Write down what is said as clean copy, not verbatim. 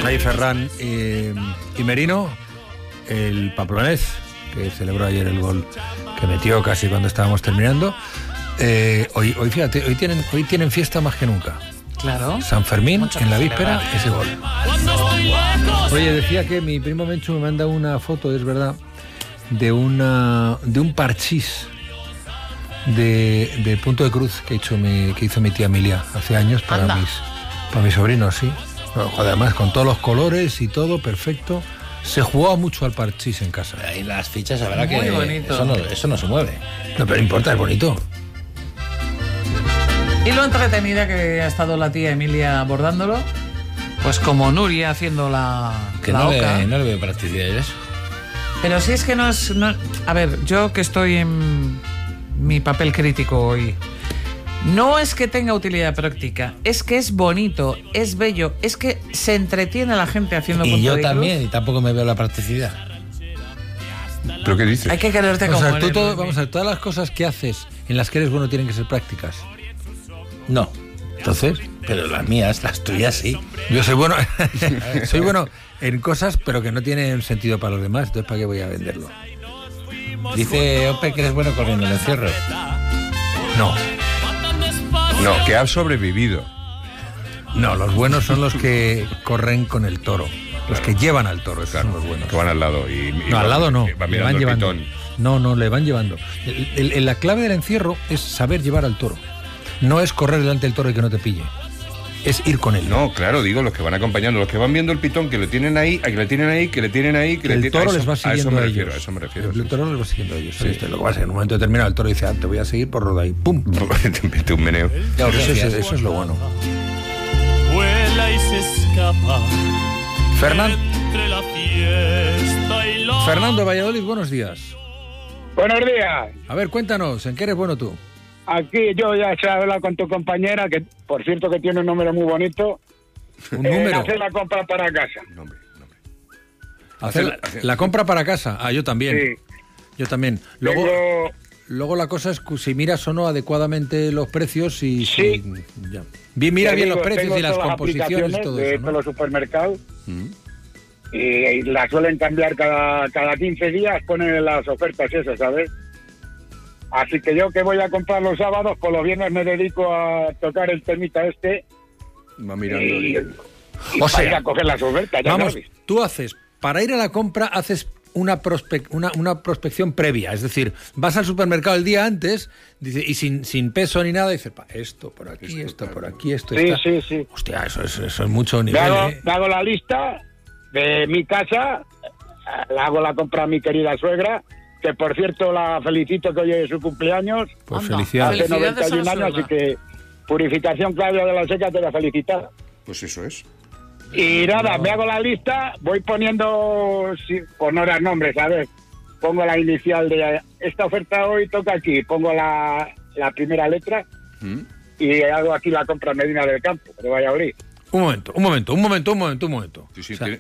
Ahí Ferran y Merino, el pamplonés, que celebró ayer el gol que metió casi cuando estábamos terminando. Hoy fíjate, hoy tienen fiesta más que nunca. Claro. San Fermín, en la víspera, ese gol. Oye, decía que mi primo Menchu me manda una foto, es verdad, de un parchís de punto de cruz que hizo mi tía Emilia hace años para mis sobrinos, sí. Bueno, además, con todos los colores y todo, perfecto. Se jugaba mucho al parchís en casa. Ahí las fichas, la verdad Muy que bonito. eso no se mueve. No, pero no importa, es bonito. Y lo entretenida que ha estado la tía Emilia abordándolo, pues como Nuria haciendo la oca. No le veo practicidad en eso. Pero si es que no es... A ver, yo que estoy en mi papel crítico hoy, no es que tenga utilidad práctica, es que es bonito, es bello, es que se entretiene a la gente haciendo punto Y yo de también, cruz. y tampoco me veo la practicidad. ¿Pero qué dices? Hay que quererte como Vamos a ver, eres. vamos a ver, todas las cosas que haces en las que eres bueno tienen que ser prácticas. No, Entonces, pero las mías, las tuyas sí. yo soy bueno en cosas, pero que no tienen sentido para los demás. Entonces, ¿para qué voy a venderlo? Dice Ope que eres bueno corriendo el encierro. No, No, que has sobrevivido. no, los buenos son los que corren con el toro. Los que llevan al toro, esos son los buenos. Que van al lado. Y No, al lado no, que van le mirando van el llevando. pitón. No, le van llevando. La clave del encierro es saber llevar al toro. No es correr delante del toro y que no te pille. Es ir con él. No, claro, digo, los que van acompañando, los que van viendo el pitón, que le tienen ahí, que le tienen ahí, que le tienen ahí, que El le toro tienen... les va siguiendo a ellos. A eso me refiero. El toro les va siguiendo a ellos. Sí. Lo que pasa es que en un momento determinado el toro dice, te voy a seguir por roda y ¡pum! Te mete un meneo. Eso es lo bueno. Vuela y se escapa. Fernando Valladolid, buenos días. Buenos días. A ver, cuéntanos, ¿en qué eres bueno tú? Aquí yo ya se he hablado con tu compañera, que por cierto que tiene un número muy bonito. Un número. Hacer la compra para casa. Hombre. Hacer la compra para casa. Ah, yo también. Sí. Yo también. Luego la cosa es si miras o no adecuadamente los precios y... Sí. Ya. Mira bien los precios tengo y las todas composiciones y aplicaciones todo de eso, todos ¿no? los supermercados y las suelen cambiar cada 15 días, ponen las ofertas esas, ¿sabes? Así que yo que voy a comprar los sábados, por los viernes me dedico a tocar el temita Va mirando. y O sea, para ir a coger las ofertas, ya Vamos, sabes. tú para ir a la compra haces una prospección previa, es decir, vas al supermercado el día antes y sin peso ni nada, dices, esto por aquí, esto por aquí, esto Sí, está. sí. Hostia, eso es mucho Me nivel, hago la lista de mi casa, le hago la compra a mi querida suegra, que por cierto la felicito que hoy es su cumpleaños, Pues Anda. felicidades. hace Felicidades a 91 la años, así suegra. que Purificación Claudia de la Seca te la felicita. Pues eso es. Y nada, me hago la lista, voy poniendo honor nombres, ¿sabes? Pongo la inicial de esta oferta hoy, toca aquí, pongo la primera letra y hago aquí la compra en Medina del Campo, de Valladolid. Un momento. Sí, O sea,